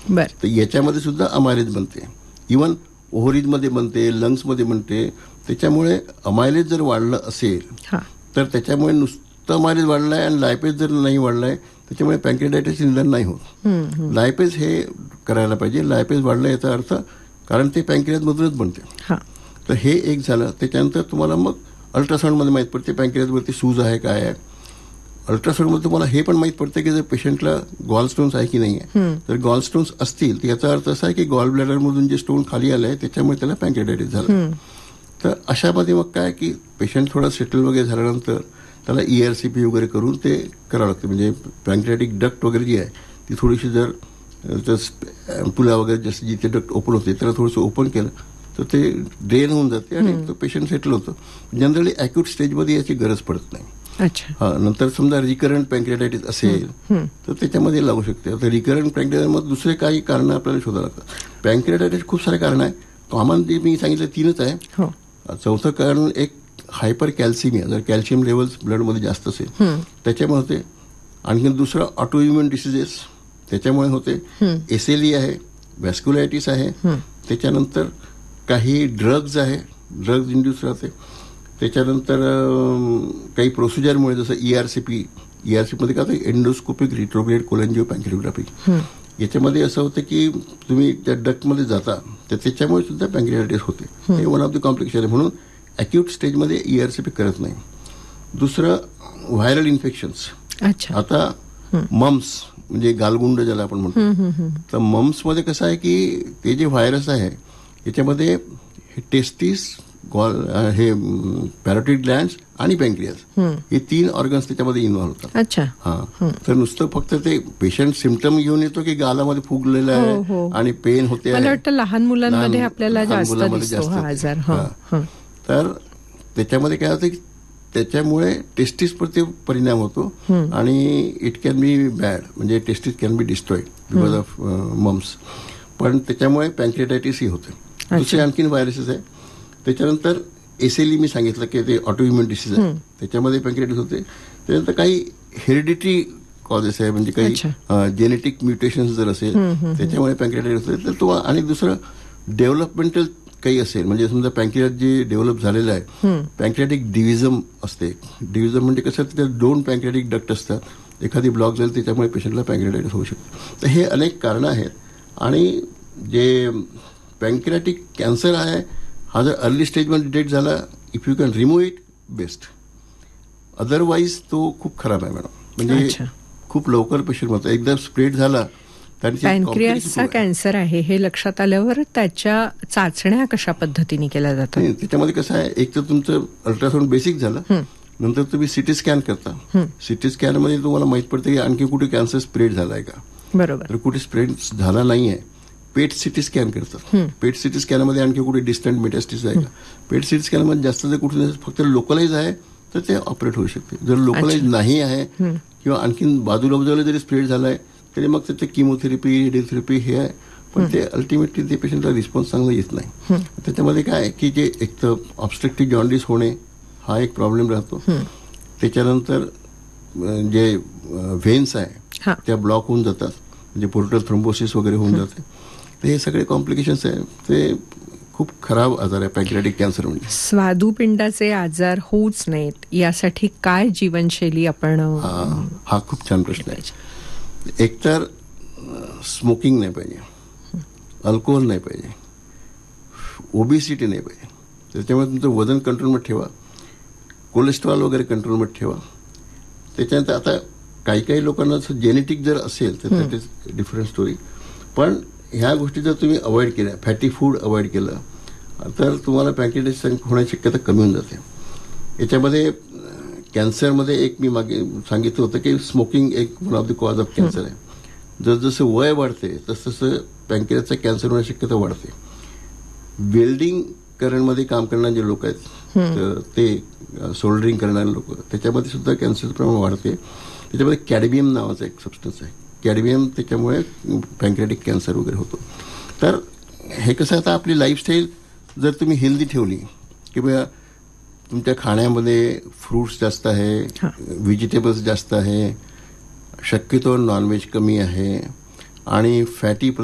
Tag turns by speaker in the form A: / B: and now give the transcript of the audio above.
A: तर याच्यामध्ये सुद्धा अमायलेज बनते. इव्हन ओव्हरीजमध्ये बनते, लंग्समध्ये बनते. त्याच्यामुळे अमायलेज जर वाढलं असेल तर त्याच्यामुळे नुसतं अमायलेज वाढलं आहे आणि लायपेज जर नाही वाढलं आहे त्याच्यामुळे पँक्रियाटायटिसचे निदान नाही होत. लायपेज हे करायला पाहिजे. लायपेज वाढलं याचा अर्थ कारण ते पँक्रियाजमधूनच बनते. तर हे एक झालं. त्याच्यानंतर तुम्हाला मग अल्ट्रासाऊंडमध्ये माहीत पडते पँक्रियाजवरती सूज आहे काय आहे. अल्ट्रासाऊंडमध्ये तुम्हाला हे पण माहीत पडते की जर पेशंटला गॉल स्टोन्स आहे की नाही आहे. जर गॉल स्टोन्स असतील तर याचा अर्थ असा आहे की गॉल ब्लॅडरमधून जे स्टोन खाली आलं आहे त्याच्यामुळे त्याला पँक्रियाटायटिस झालं. तर अशामध्ये मग काय की पेशंट थोडा सेटल वगैरे झाल्यानंतर त्याला ERCP वगैरे करून ते करावं लागतं. म्हणजे पँक्रियाटिक डक्ट वगैरे जी आहे ती थोडीशी जर पुला वगैरे जसं जिथे डक्ट ओपन होते त्याला थोडंसं ओपन केलं तर ते ड्रेन होऊन जाते आणि तो पेशंट सेटल होतो. जनरली अॅक्यूट स्टेजमध्ये याची गरज पडत नाही. नंतर समजा रिकरंट पँक्रियाटायटिस असेल तर त्याच्यामध्ये लागू शकते. आता रिकरंट पँक्रियाटायटिसमध्ये दुसरे काही कारण आपल्याला शोधावं लागतात. पँक्रियाटायटिस खूप सारे कारण आहे. कॉमन जे मी सांगितलं 3च आहे. चौथं कारण एक हायपर कॅल्सिमिया, जर कॅल्शियम लेवल्स ब्लडमध्ये जास्त असेल त्याच्यामुळे होते. आणखी दुसरं ऑटोइम्युन डिसिजेस त्याच्यामुळे होते. SLE आहे, व्हॅस्क्युलायटिस आहे. त्याच्यानंतर काही ड्रग्ज आहे, ड्रग्ज इंड्यूस राहते. त्याच्यानंतर काही प्रोसिजरमुळे जसं ERCPमध्ये काय होतं एंडोस्कोपिक रिट्रोग्रेड कोलॅंजिओपँक्रियोग्राफी. याच्यामध्ये असं होतं की तुम्ही त्या डक्टमध्ये जाता तर त्याच्यामुळे सुद्धा पँक्रियाटायटिस होते. हे वन ऑफ द कॉम्प्लिकेशन आहे. म्हणून अॅक्यूट स्टेजमध्ये ERCP करत नाही. दुसरं व्हायरल इन्फेक्शन्स. आता मम्स म्हणजे गालगुंड ज्याला आपण म्हणतो. तर मम्समध्ये कसं आहे की ते जे व्हायरस आहे याच्यामध्ये टेस्टिस, हे पॅरोटिड ग्लँड्स आणि पँक्रियाज हे 3 ऑर्गन्स त्याच्यामध्ये इन्व्हॉल्व्ह होतात. तर नुसतं फक्त ते पेशंट सिम्पटम घेऊन येतो की गालामध्ये फुगलेलं आहे आणि पेन होते.
B: मला वाटतं लहान मुलांमध्ये आपल्याला जास्त दिसतो हा आजार.
A: तर त्याच्यामध्ये काय होतं की त्याच्यामुळे टेस्टिसवरती परिणाम होतो आणि इट कॅन बी बॅड. म्हणजे testis can be destroyed because of mums. पण त्याच्यामुळे पँक्रियाटायटिसही होते. दुसरे आणखीन व्हायरसेस आहे. त्याच्यानंतर SLE मी सांगितलं की ते ऑटोइम्युन डिसीज आहे त्याच्यामध्ये पँक्रियाटायटिस होते. त्याच्यानंतर काही हेरिडिटरी कॉजेस आहे म्हणजे काही जेनेटिक म्युटेशन्स जर असेल त्याच्यामुळे पँक्रियाटायटिस होते. तर तो आणि दुसरं डेव्हलपमेंटल काही असेल म्हणजे समजा पँक्रियास जे डेव्हलप झालेलं आहे पँक्रियाटिक डिव्हिजम असते. डिव्हिजम म्हणजे कसं त्याच्यात 2 पँक्रियाटिक डक्ट असतात. एखादी ब्लॉक झाली त्याच्यामुळे पेशंटला पँक्रियाटायटिस होऊ शकते. तर हे अनेक कारणं आहेत. आणि जे पँक्रियाटिक कॅन्सर आहे हा जर अर्ली स्टेजमध्ये डिटेक्ट झाला if you can remove it best. Otherwise तो खूप खराब आहे मॅडम. म्हणजे खूप लवकर पेशंट होतं. एकदा स्प्रेड झाला.
B: पॅनक्रियासचा कॅन्सर आहे हे लक्षात आल्यावर त्याच्या चाचण्या कशा पद्धतीने केल्या जातात?
A: त्याच्यामध्ये कसं आहे एक तर तुमचं अल्ट्रासाऊंड बेसिक झालं. नंतर तुम्ही सिटी स्कॅन करता. सिटी स्कॅनमध्ये तुम्हाला माहित पडतं की आणखी कुठे कॅन्सर स्प्रेड झालाय का.
B: बरोबर.
A: तर कुठे स्प्रेड झाला नाहीये. पेट सिटी स्कॅन करतात. पेट सिटी स्कॅनमध्ये आणखी कुठे डिस्टंट मेटास्टिस आहे का. पेट सिटी स्कॅनमध्ये जास्त जर कुठे फक्त लोकलाइज आहे तर ते ऑपरेट होऊ शकते. जर लोकलाइज नाही आहे किंवा आणखीन बाजूला जरी स्प्रेड झालाय तरी मग ते किमोथेरपी, रेडिओथेरपी हे आहे. पण ते अल्टिमेटली ते पेशंटला रिस्पॉन्स चांगला येत नाही. त्याच्यामध्ये काय की जे एक तर ऑब्स्ट्रक्टिव्ह जॉन्डिस होणे हा एक प्रॉब्लेम राहतो. त्याच्यानंतर जे व्हेन्स आहे त्या ब्लॉक होऊन जातात. म्हणजे पोर्टल थ्रोम्बोसिस वगैरे होऊन जाते. तर हे सगळे कॉम्प्लिकेशन्स आहे. ते खूप खराब आजार आहे पँक्रियाटिक कॅन्सर. म्हणजे
B: स्वादुपिंडाचे आजार होऊच नयेत यासाठी काय जीवनशैली आपण.
A: हा खूप छान प्रश्न आहे. एकतर स्मोकिंग नाही पाहिजे, अल्कोहोल नाही पाहिजे, ओबिसिटी नाही पाहिजे. त्याच्यामुळे तुमचं वजन कंट्रोलमध्ये ठेवा, कोलेस्ट्रॉल वगैरे कंट्रोलमध्ये ठेवा. त्याच्यानंतर आता काही काही लोकांना जेनेटिक जर असेल तर दॅट इज डिफरंट स्टोरी. पण ह्या गोष्टी जर तुम्ही अवॉइड केल्या, फॅटी फूड अवॉइड केलं तर तुम्हाला पँक्रियाटायटिस होण्याची शक्यता कमी होऊन जाते. याच्यामध्ये कॅन्सरमध्ये एक मी मागे सांगितलं होतं की स्मोकिंग एक one of the cause of cancer आहे. जसजसं वय वाढते तसतसं पँक्रियाचा कॅन्सर होण्याची शक्यता वाढते. वेल्डिंग करणमध्ये काम करणारे जे लोक आहेत ते सोल्डरिंग करणारे लोक त्याच्यामध्ये सुद्धा कॅन्सरचं प्रमाण वाढते. त्याच्यामध्ये कॅडमियम नावाचा एक सबस्टन्स आहे. कॅडमियम त्याच्यामुळे पँक्रियाटिक कॅन्सर वगैरे होतो. तर हे कसं आता आपली लाईफस्टाईल जर तुम्ही हेल्दी ठेवली की बघा तुमच्या खाण्यामध्ये फ्रूट्स जास्त आहे, व्हेजिटेबल्स जास्त आहे, शक्यतो नॉनव्हेज कमी आहे आणि फॅटी